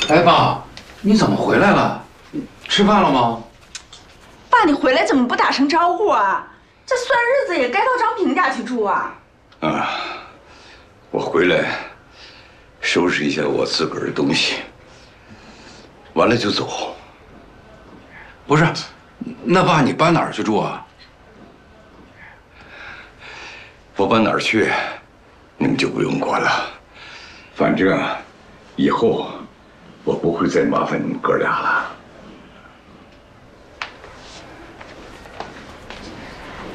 哎，爸，你怎么回来了？吃饭了吗？ 爸，你回来怎么不打声招呼啊？这算日子也该到张平家去住啊。 啊，我回来收拾一下我自个儿的东西，完了就走。 不是，那爸你搬哪儿去住啊？ 我搬哪儿去，你们就不用管了。反正以后我不会再麻烦你们哥俩了。